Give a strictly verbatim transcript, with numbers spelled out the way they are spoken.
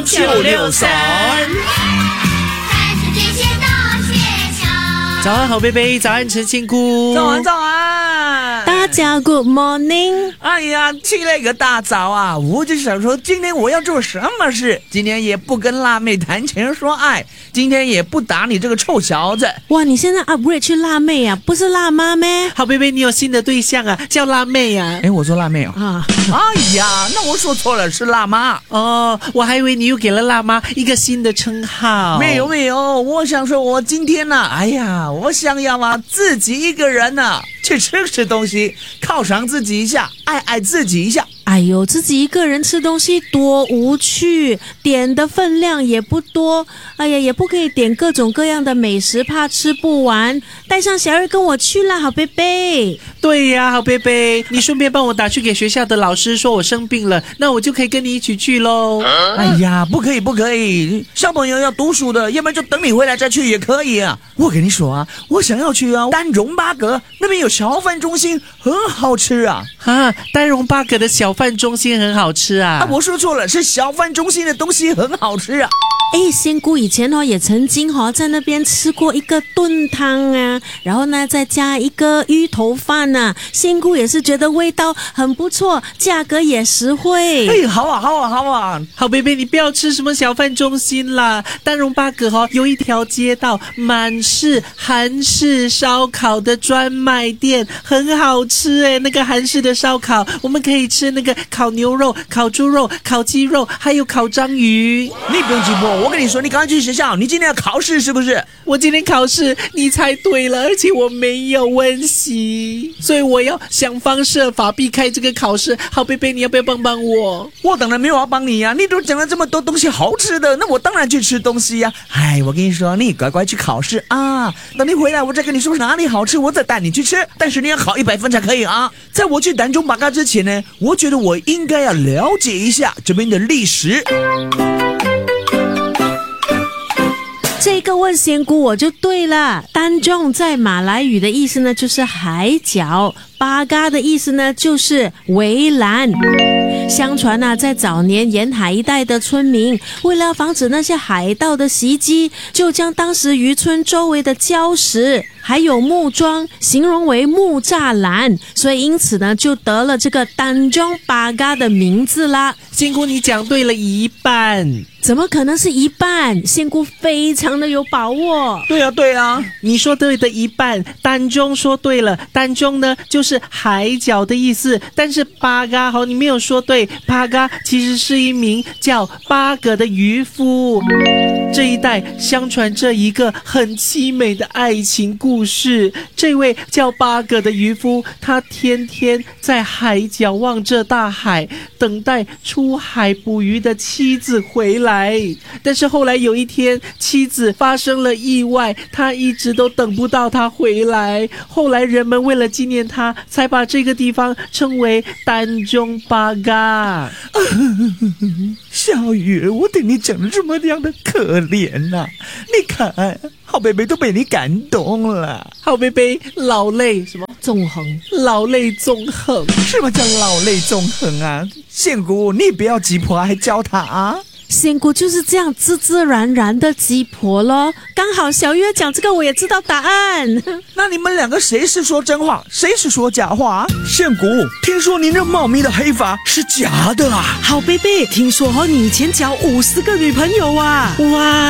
九六三。早安，好贝贝！早安，陈仙姑！ 早安，早安！ 大家 Good morning！ 哎呀，起了一个大早啊！我就想说，今天我要做什么事？今天也不跟辣妹谈情说爱，今天也不打你这个臭小子。 哇，你现在 upgrade 去辣妹啊，不是辣妈咩？ 好贝贝，你有新的对象啊，叫辣妹啊！ 哎，我说辣妹哦。 啊， 哎呀，那我说错了，是辣妈。 哦，我还以为你又给了辣妈一个新的称号。 没有没有，我想说，我今天呢、啊，哎呀，我想要啊，自己一个人呢、啊，去吃吃东西，犒赏自己一下，爱爱自己一下。 哎呦，自己一个人吃东西多无趣，点的分量也不多，哎呀，也不可以点各种各样的美食，怕吃不完。带上小二跟我去啦，好贝贝。 对呀、啊，好贝贝，你顺便帮我打去给学校的老师，说我生病了，那我就可以跟你一起去喽。 哎呀，不可以不可以，小朋友要读书的，要不然就等你回来再去也可以啊。我跟你说啊，我想要去啊，丹绒八阁那边有小贩中心，很好吃啊。 啊，丹绒八阁的小贩中心很好吃啊！ 啊，我说错了，是小贩中心的东西很好吃啊。 哎，仙姑以前哦也曾经哦在那边吃过一个炖汤啊，然后呢再加一个芋头饭啊，仙姑也是觉得味道很不错，价格也实惠。 哎，好啊好啊好啊！ 好贝贝，你不要吃什么小贩中心啦，丹绒八阁哦有一条街道满是韩式烧烤的专卖店，很好吃诶，那个韩式的烧烤，我们可以吃那个烤牛肉、烤猪肉、烤鸡肉，还有烤章鱼。 你不用急迫，我跟你说，你赶快去学校，你今天要考试是不是？ 我今天考试，你猜对了，而且我没有温习，所以我要想方设法避开这个考试。好贝贝，你要不要帮帮我？ 我当然没有要帮你呀、啊，你都讲了这么多东西好吃的，那我当然去吃东西呀、啊。哎，我跟你说，你乖乖去考试啊，等你回来我再跟你说哪里好吃，我再带你去吃。但是你要考一百分才可以啊。在我去丹中八嘎之前呢，我觉得我应该要了解一下这边的历史。 这个问仙姑我就对了，丹中在马来语的意思呢就是海角，八嘎的意思呢就是围栏。相传啊，在早年沿海一带的村民为了防止那些海盗的袭击，就将当时渔村周围的礁石还有木桩形容为木栅栏，所以因此呢就得了这个丹中八嘎的名字啦。 仙姑，你讲对了一半。 怎么可能是一半？仙姑非常的有把握。 对啊对啊， 你说对的一半，丹中说对了，丹中呢就是海角的意思，但是八嘎好，你没有说对，八嘎其实是一名叫八葛的渔夫。这一带相传着一个很凄美的爱情故事，这位叫八葛的渔夫，他天天在海角望着大海，等待出海捕鱼的妻子回来。但是后来有一天，妻子发生了意外，他一直都等不到他回来。后来人们为了纪念他，才把这个地方称为丹中八嘎。 小雨，我对你讲的这么样的可怜呐、啊，你看好贝贝都被你感动了。 好贝贝老泪什么纵横， 老泪纵横。 什么叫老泪纵横啊？仙姑，你不要急迫，还教他啊。 仙姑就是这样自自然然的鸡婆咯。刚好小月讲这个，我也知道答案。 那你们两个谁是说真话，谁是说假话？仙姑，听说您这茂密的黑发是假的啊？ 好贝贝，听说哦，你以前交五十个女朋友啊？ 哇！